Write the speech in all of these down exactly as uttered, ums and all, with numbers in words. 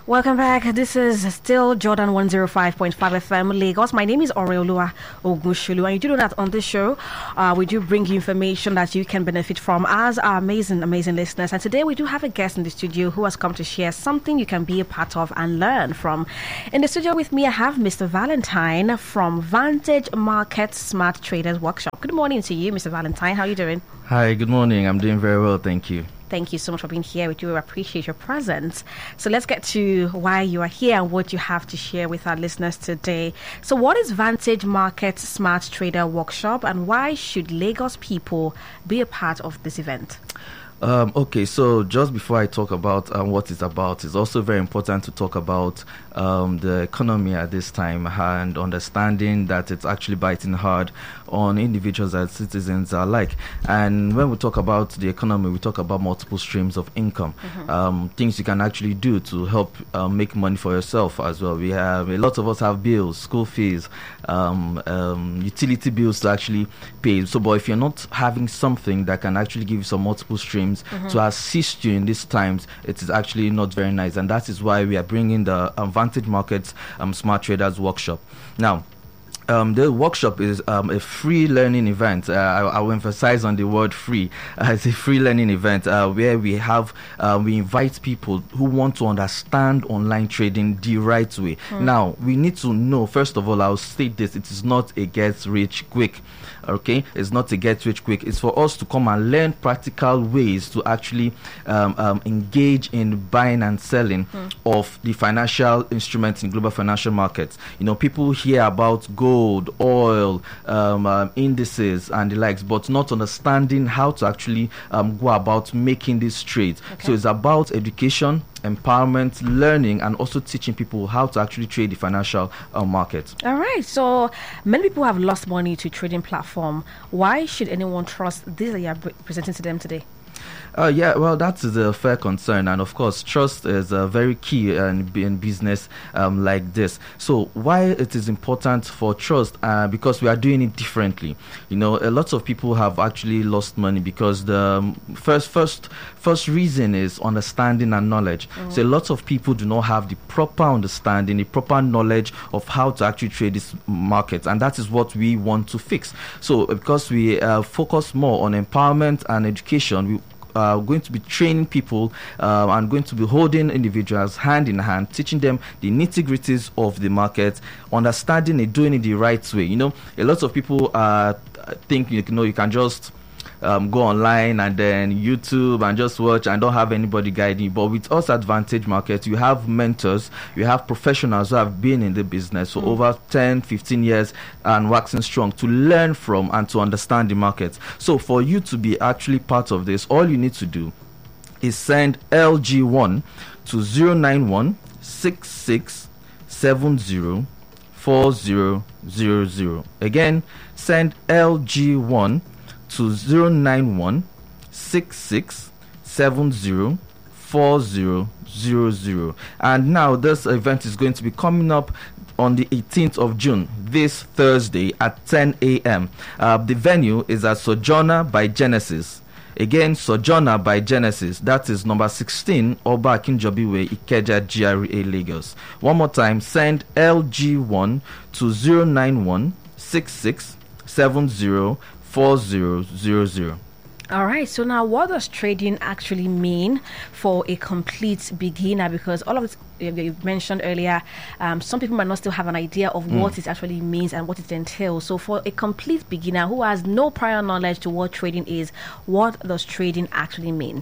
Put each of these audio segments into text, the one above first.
Welcome back. This is still Jordan one oh five point five F M Lagos. My name is Oreolua Ogushulu, and you do know that on this show, uh, we do bring you information that you can benefit from as our amazing, amazing listeners. And today we do have a guest in the studio who has come to share something you can be a part of and learn from. In the studio with me, I have Mister Valentine from Vantage Market Smart Traders Workshop. Good morning to you, Mister Valentine. How are you doing? Hi, good morning. I'm doing very well, thank you. Thank you so much for being here. We do appreciate your presence. So let's get to why you are here and what you have to share with our listeners today. So what is Vantage Market Smart Trader Workshop, and why should Lagos people be a part of this event? Um, okay, so just before I talk about um, what it's about, it's also very important to talk about um, the economy at this time and understanding that it's actually biting hard on individuals and citizens alike. And when we talk about the economy, we talk about multiple streams of income, mm-hmm. um, things you can actually do to help uh, make money for yourself as well. We have a lot of us have bills, school fees, um, um, utility bills to actually pay. So, but if you're not having something that can actually give you some multiple streams, Mm-hmm. to assist you in these times, it is actually not very nice, and that is why we are bringing the um, Vantage Markets um, Smart Traders Workshop. Now, Um, the workshop is um, a free learning event. Uh, I, I will emphasize on the word free. Uh, it's a free learning event uh, where we have uh, we invite people who want to understand online trading the right way. Mm. Now, we need to know, first of all, I'll state this: it is not a get rich quick. Okay, it's not a get rich quick. It's for us to come and learn practical ways to actually um, um, engage in buying and selling mm. of the financial instruments in global financial markets. You know, people hear about gold. Gold, oil, um, um, indices, and the likes, but not understanding how to actually um, go about making these trades. Okay. So it's about education, empowerment, learning, and also teaching people how to actually trade the financial uh, market. All right. So many people have lost money to trading platform. Why should anyone trust this that you are presenting to them today? Uh, yeah, well, that is a fair concern, and of course, trust is uh, very key in, in business um, like this. So, why it is important for trust? Uh, because we are doing it differently. You know, a lot of people have actually lost money because the um, first, first, first reason is understanding and knowledge. Mm-hmm. So, a lot of people do not have the proper understanding, the proper knowledge of how to actually trade this market, and that is what we want to fix. So, because we uh, focus more on empowerment and education, we Uh, going to be training people uh, and going to be holding individuals hand in hand, teaching them the nitty-gritties of the market, understanding it, doing it the right way. You know, a lot of people uh, think you know you can just um, go online and then YouTube and just watch and don't have anybody guiding you. But with us at Vantage Market, you have mentors, you have professionals who have been in the business for mm. over ten, fifteen years and waxing strong to learn from and to understand the market. So for you to be actually part of this, all you need to do is send L G one to zero nine one six six seven zero four zero zero zero. Again, send L G one to zero nine one six six seven zero four zero zero zero. And now this event is going to be coming up on the eighteenth of June, this Thursday at ten a.m. Uh, the venue is at Sojourner by Genesis. Again, Sojourner by Genesis. That is number sixteen, Oba Akinjobi Way, Ikeja, G R A, Lagos. One more time, send L G one to zero nine one six six seven zero four zero zero zero. All right, so now what does trading actually mean for a complete beginner? Because all of it you mentioned earlier, um, some people might not still have an idea of mm. what it actually means and what it entails. So for a complete beginner who has no prior knowledge to what trading is, what does trading actually mean?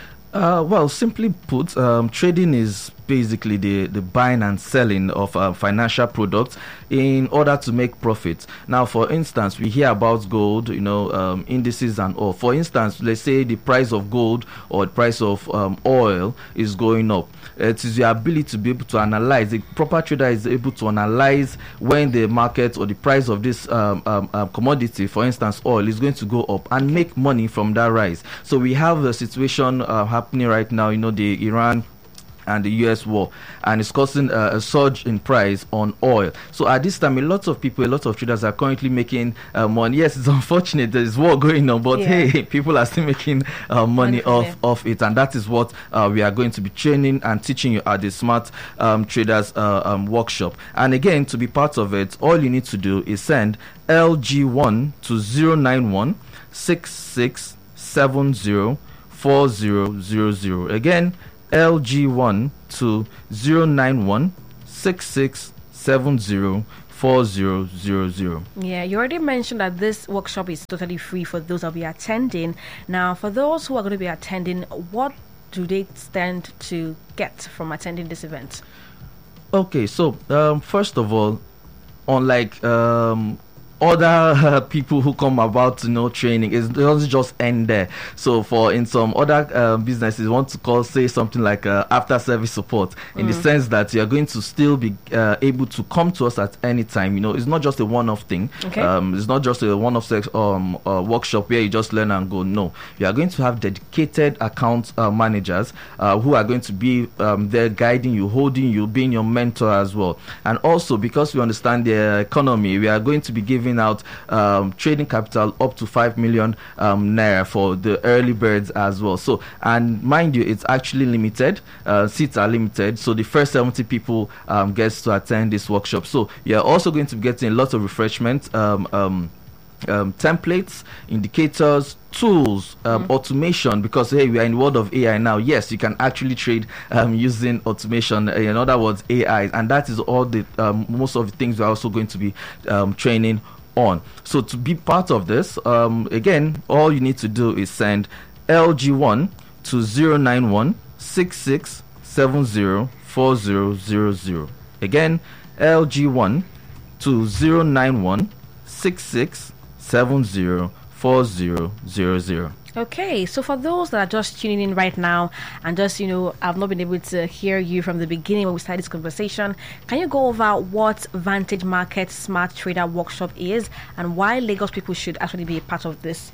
Uh, well, simply put, um, trading is basically the, the buying and selling of uh, financial products in order to make profit. Now, for instance, we hear about gold, you know, um, indices and all. For instance, let's say the price of gold or the price of um, oil is going up. It is your ability to be able to analyze. The proper trader is able to analyze when the market or the price of this um, um, um, commodity, for instance, oil, is going to go up and make money from that rise. So we have a situation uh, happening right now, you know, the Iran and the U S war, and it's causing uh, a surge in price on oil. So at this time, a lot of people, a lot of traders are currently making uh, money. Yes, it's unfortunate there's war going on, but Yeah. hey, people are still making uh, money Money from off there. off it, and that is what uh, we are going to be training and teaching you at the Smart um, Traders uh, um, workshop. And again, to be part of it, all you need to do is send L G one to zero nine one six six seven zero four zero zero zero. Again, L G one to zero nine one six six seven zero four zero zero zero. Yeah, you already mentioned that this workshop is totally free for those of you attending. Now, for those who are going to be attending, what do they stand to get from attending this event? Okay, so um, first of all, unlike um, other uh, people who come about, you know, training, it doesn't just end there. So for in some other uh, businesses, want to call say something like uh, after service support, in the sense that you are going to still be uh, able to come to us at any time. You know, it's not just a one-off thing. Okay. Um, it's not just a one-off sex, um, uh, workshop where you just learn and go. No, you are going to have dedicated account uh, managers uh, who are going to be um, there guiding you, holding you, being your mentor as well. And also, because we understand the economy, we are going to be giving out um, trading capital up to five million um, naira for the early birds as well. So, and mind you, it's actually limited. Uh, seats are limited, so the first seventy people um, gets to attend this workshop. So you're also going to be getting a lot of refreshment. Um, um, Um, templates, indicators, tools, um, Mm. automation, because hey, we are in the world of A I now. Yes, you can actually trade um, using automation, uh, in other words, A I, and that is all the um, most of the things we're also going to be um, training on. So to be part of this, um, again, all you need to do is send L G one to zero nine one six six seven zero four zero zero zero. Again, L G one to zero nine one six six seven zero four zero zero zero. Okay, so for those that are just tuning in right now and just, you know, I've not been able to hear you from the beginning when we started this conversation, can you go over what Vantage Market Smart Trader Workshop is and why Lagos people should actually be a part of this?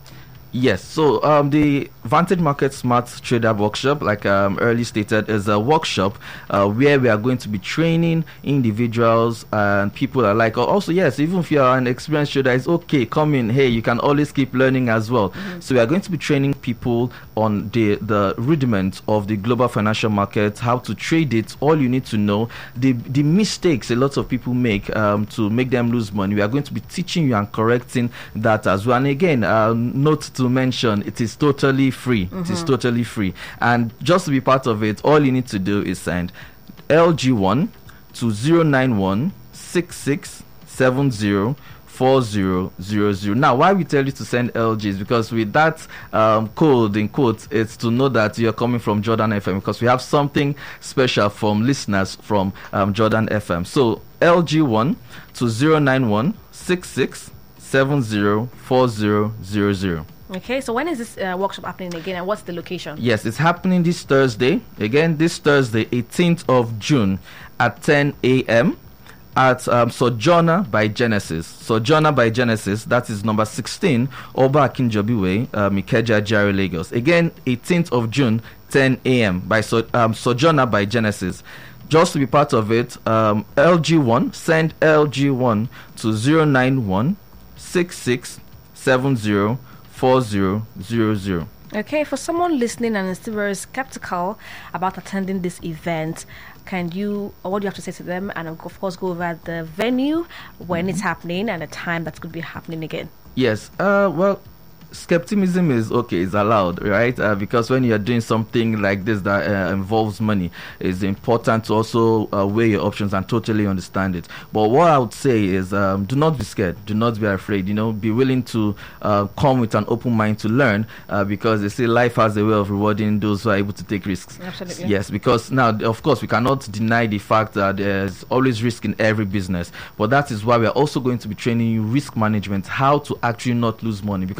Yes, so um, the Vantage Market Smart Trader Workshop, like um, early stated, is a workshop uh, where we are going to be training individuals and people alike. Also, yes, even if you are an experienced trader, it's okay, come in. Hey, you can always keep learning as well. Mm-hmm. So we are going to be training people on the, the rudiments of the global financial market, how to trade it, all you need to know, the, the mistakes a lot of people make um, to make them lose money. We are going to be teaching you and correcting that as well. And again, uh, note to mention, it is totally free. Mm-hmm. It is totally free. And just to be part of it, all you need to do is send L G one to zero nine one six six seven zero four zero zero zero. Now, why we tell you to send L G is because with that um, code in quotes, it's to know that you're coming from Jordan F M, because we have something special from listeners from um, Jordan F M. So L G one to zero nine one six six seven zero four zero zero zero. Okay, so when is this uh, workshop happening again and what's the location? Yes, it's happening this Thursday. Again, this Thursday, eighteenth of June at ten a.m. at um, Sojourner by Genesis. Sojourner by Genesis, that is number sixteen, Oba Akinjobi Way, um, Ikeja, Jare, Lagos. Again, eighteenth of June, ten a.m. by so, um, Sojourner by Genesis. Just to be part of it, um, L G one, send L G one to zero nine one six six seven zero four zero zero zero. Okay, for someone listening and is still very skeptical about attending this event, can you, or what do you have to say to them? And of course, go over the venue, when mm-hmm. it's happening, and the time that's going to be happening again. Yes, uh, well, skepticism is okay, it's allowed, right? Uh, because when you're doing something like this that uh, involves money, it's important to also uh, weigh your options and totally understand it. But what I would say is um, do not be scared, do not be afraid, you know, be willing to uh, come with an open mind to learn, uh, because they say life has a way of rewarding those who are able to take risks. Absolutely. Yes, because now, of course, we cannot deny the fact that there's always risk in every business, but that is why we are also going to be training you risk management, how to actually not lose money, because I like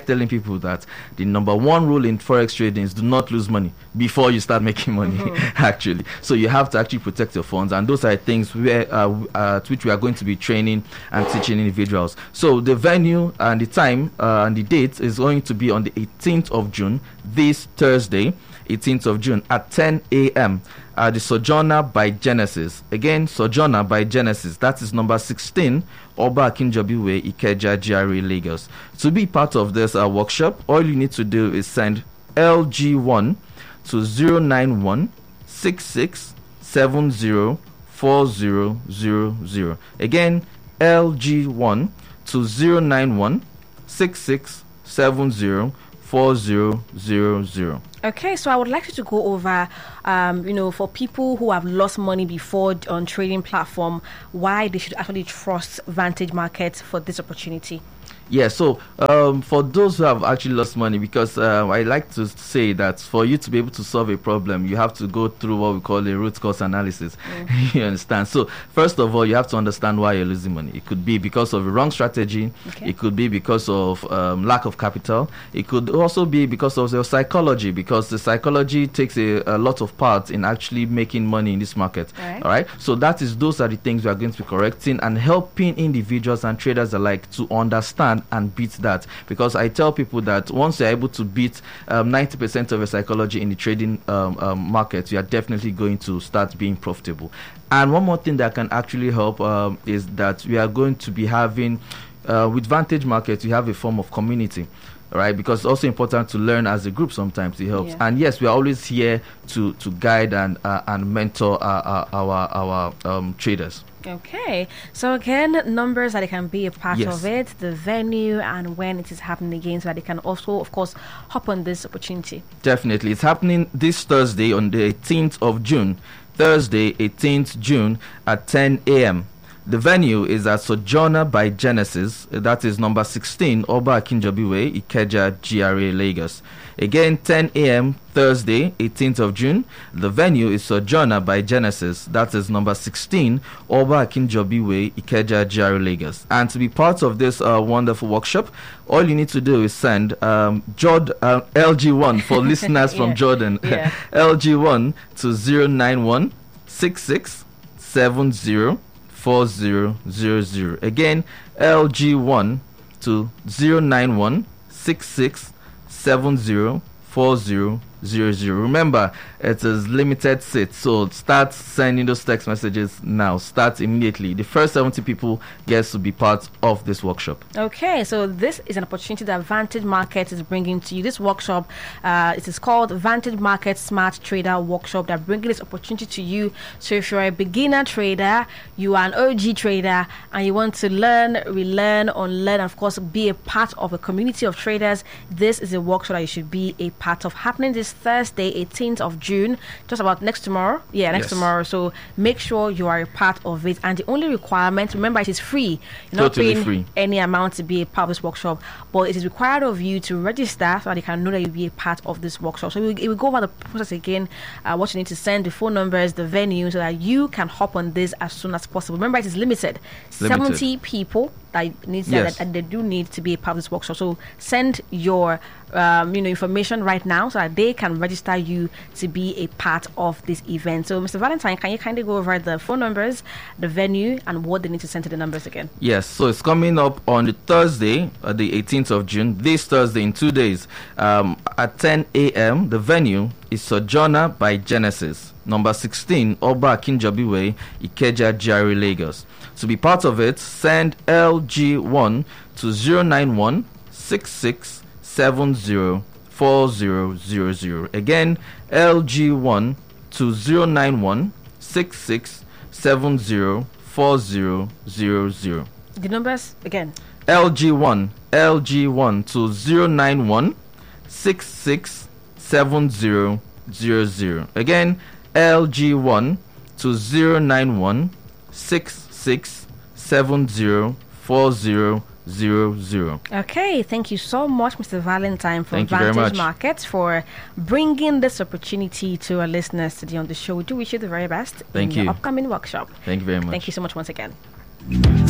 like telling people that the number one rule in forex trading is do not lose money before you start making money. Mm-hmm. Actually, so you have to actually protect your funds, and those are things where uh, uh, which we are going to be training and teaching individuals. So the venue and the time uh, and the date is going to be on the eighteenth of June, this Thursday, eighteenth of June at ten a.m. Uh, the Sojourner by Genesis. Again, Sojourner by Genesis. That is number sixteen, Oba Akinjobi Way, Ikeja, G R A, Lagos. To be part of this uh, workshop, all you need to do is send L G one to zero nine one six six seven zero four zero zero zero. Again, L G one to zero nine one six six seven zero four zero zero zero. Okay, so I would like you to go over, um, you know, for people who have lost money before on trading platform, why they should actually trust Vantage Markets for this opportunity. Yeah, so um, for those who have actually lost money, because uh, I like to say that for you to be able to solve a problem, you have to go through what we call a root cause analysis. Mm. You understand? So first of all, you have to understand why you're losing money. It could be because of a wrong strategy. Okay. It could be because of um, lack of capital. It could also be because of your psychology, because the psychology takes a, a lot of part in actually making money in this market. All right. All right? So that is those are the things we are going to be correcting and helping individuals and traders alike to understand and beat that, because I tell people that once you're able to beat um, ninety percent of your psychology in the trading um, um, market, you are definitely going to start being profitable. And one more thing that can actually help um, is that we are going to be having uh, with Vantage Markets, we have a form of community. Right, because it's also important to learn as a group. Sometimes it helps, yeah. And yes, we are always here to to guide and uh, and mentor our our our um, traders. Okay, so again, numbers that they can be a part yes. of it, the venue, and when it is happening again, so that they can also, of course, hop on this opportunity. Definitely, it's happening this Thursday on the eighteenth of June. Thursday, eighteenth June at ten a.m. The venue is at Sojourner by Genesis. That is number sixteen, Oba Akinjobi Way, Ikeja, G R A, Lagos. Again, ten a.m. Thursday, eighteenth of June. The venue is Sojourner by Genesis. That is number sixteen, Oba Akinjobi Way, Ikeja, G R A, Lagos. And to be part of this uh, wonderful workshop, all you need to do is send um, Jord, uh, L G one for listeners yeah. from Jordan. Yeah. L G one to zero nine one six six seven zero four zero zero zero. Again, L G one to zero nine one six six seven zero four zero zero zero. Remember, it is limited seats, so start sending those text messages now. Start immediately. The first seventy people gets to be part of this workshop. Okay, so this is an opportunity that Vantage Markets is bringing to you. This workshop, uh, it is called Vantage Markets Smart Trader Workshop. They're bringing this opportunity to you. So if you're a beginner trader, you are an O G trader, and you want to learn, relearn, unlearn, and of course be a part of a community of traders, this is a workshop that you should be a part of. Happening this Thursday, eighteenth of June, just about next tomorrow. Yeah, next yes. tomorrow. So make sure you are a part of it. And the only requirement, remember, it is free. You're totally not paying free. any amount to be a part of this workshop, but it is required of you to register so that they can know that you'll be a part of this workshop. So we will we'll go over the process again. Uh, what you need to send, the phone numbers, the venue, so that you can hop on this as soon as possible. Remember, it is limited. limited. seventy people that needs yes. that, that they do need to be a part of this workshop. So send your um, you know information right now so that they can register you to be a part of this event. So Mister Valentine, can you kindly go over the phone numbers, the venue, and what they need to send to the numbers again? Yes, so it's coming up on the Thursday, uh, the eighteenth of June, this Thursday in two days um, at ten a.m. The venue is Sojourner by Genesis, number sixteen, Oba Akinjobi Way, Ikeja, G R A, Lagos. To be part of it, send L G one to zero nine one six six seven zero four zero zero zero. Again, L G one to zero nine one six six seven zero four zero zero zero. The numbers again. L G one, L G one to zero nine one six six seven zero zero zero. Again, L G one to zero nine one six six seven zero four zero zero zero. Okay, thank you so much, Mister Valentine, from Thank you very Vantage much. Markets, for bringing this opportunity to our listeners today on the show. We do wish you the very best Thank in you. your upcoming workshop. Thank you very much. Thank you so much once again.